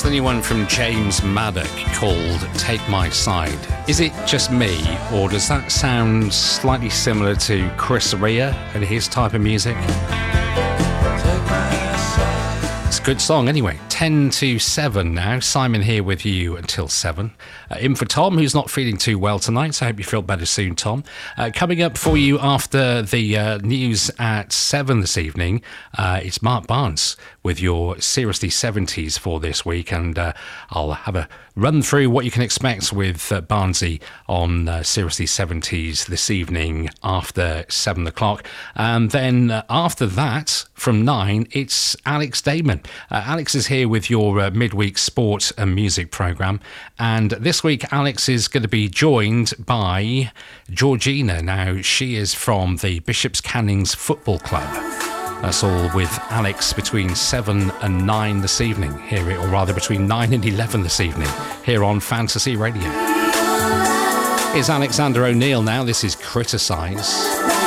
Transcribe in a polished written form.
the new one from James Maddock called Take My Side. Is it just me, or does that sound slightly similar to Chris Rea and his type of music? It's a good song anyway. 10 to 7 now. Simon here with you until 7. In for Tom, who's not feeling too well tonight, so I hope you feel better soon, Tom. Coming up for you after the news at 7 this evening, it's Mark Barnes with your Seriously 70s for this week, and I'll have a run through what you can expect with Barnesy on Seriously 70s this evening after 7 o'clock. And then after that, from 9, it's Alex Damon. Alex is here with your midweek sport and music programme, and this week Alex is going to be joined by Georgina. Now, she is from the Bishop's Cannings Football Club. That's all with Alex between 7 and 9 this evening, or rather between 9 and 11 this evening, here on Fantasy Radio. Here's Alexander O'Neill now. This is Criticise.